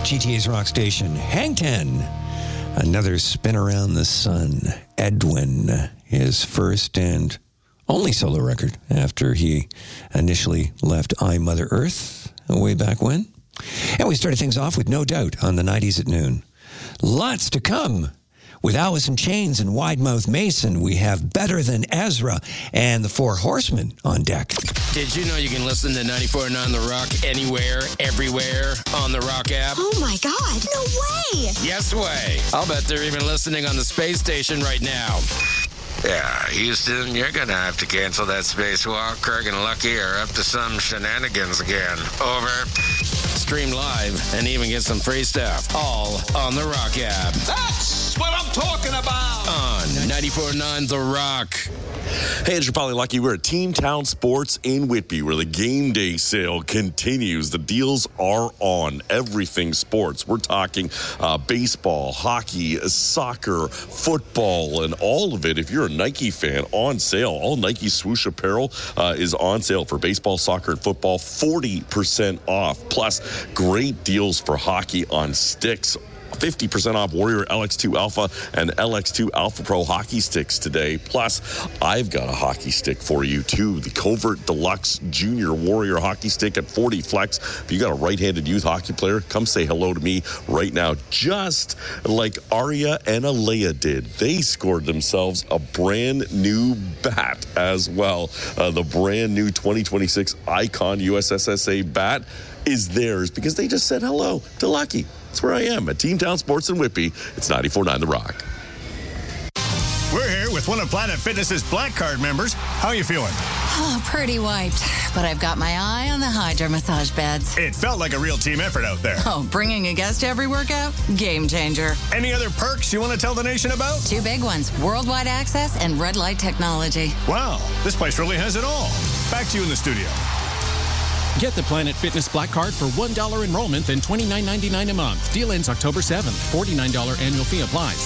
GTA's rock station, Hang 10. Another spin around the sun. Edwin, his first and only solo record after he initially left I, Mother Earth way back when. And we started things off with No Doubt on the 90s at noon. Lots to come. With Alice in Chains and Wide Mouth Mason, we have Better Than Ezra and the Four Horsemen on deck. Did you know you can listen to 94.9 The Rock anywhere, everywhere on the Rock app? Oh my God, no way! Yes way. I'll bet they're even listening on the space station right now. Yeah, Houston, you're gonna have to cancel that spacewalk. Craig and Lucky are up to some shenanigans again. Over. Stream live and even get some free stuff. All on the Rock app. That's what I'm talking about! On 94.9 The Rock. Hey, it's your Polly Lucky. We're at Team Town Sports in Whitby, where the game day sale continues. The deals are on everything sports. We're talking baseball, hockey, soccer, football, and all of it. If you're a Nike fan, on sale. All Nike swoosh apparel is on sale for baseball, soccer, and football. 40% off. Plus, great deals for hockey on sticks. 50% off Warrior LX2 Alpha and LX2 Alpha Pro hockey sticks today. Plus, I've got a hockey stick for you, too. The Covert Deluxe Junior Warrior hockey stick at 40 flex. If you got a right-handed youth hockey player, come say hello to me right now. Just like Arya and Alea did. They scored themselves a brand new bat as well. The brand new 2026 Icon USSSA bat is theirs because they just said hello to Lucky. That's where I am at Team Town Sports in Whitby. It's 94.9 The Rock. We're here with one of Planet Fitness's Black Card members. How are you feeling? Oh, pretty wiped. But I've got my eye on the Hydra massage beds. It felt like a real team effort out there. Oh, bringing a guest to every workout? Game changer. Any other perks you want to tell the nation about? 2 big ones, worldwide access and red light technology. Wow, this place really has it all. Back to you in the studio. Get the Planet Fitness Black Card for $1 enrollment and $29.99 a month. Deal ends October 7th. $49 annual fee applies.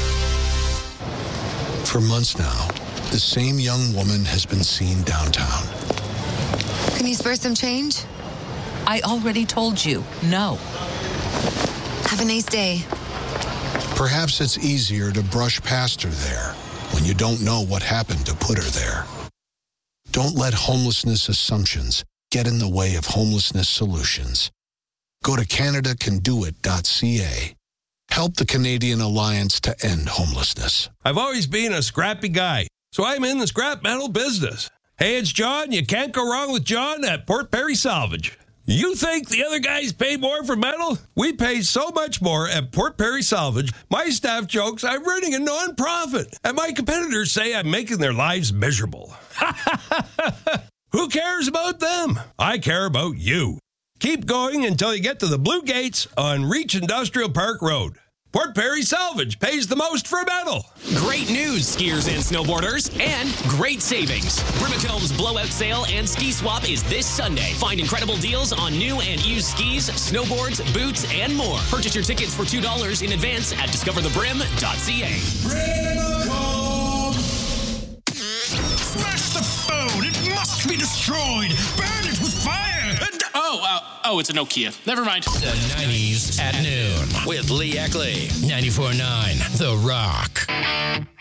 For months now, the same young woman has been seen downtown. Can you spare some change? I already told you, no. Have a nice day. Perhaps it's easier to brush past her there when you don't know what happened to put her there. Don't let homelessness assumptions get in the way of homelessness solutions. Go to CanadaCanDoIt.ca. Help the Canadian Alliance to End Homelessness. I've always been a scrappy guy, so I'm in the scrap metal business. Hey, it's John. You can't go wrong with John at Port Perry Salvage. You think the other guys pay more for metal? We pay so much more at Port Perry Salvage. My staff jokes I'm running a non-profit, and my competitors say I'm making their lives miserable. Who cares about them? I care about you. Keep going until you get to the Blue Gates on Reach Industrial Park Road. Port Perry Salvage pays the most for metal. Great news, skiers and snowboarders, and great savings. Brimacombe's blowout sale and ski swap is this Sunday. Find incredible deals on new and used skis, snowboards, boots, and more. Purchase your tickets for $2 in advance at discoverthebrim.ca. Brimacombe! Smash the phone! It must be destroyed! Burn it with fire! Oh, it's a Nokia. Never mind. The 90s at noon with Lee Eckley. 94.9 The Rock.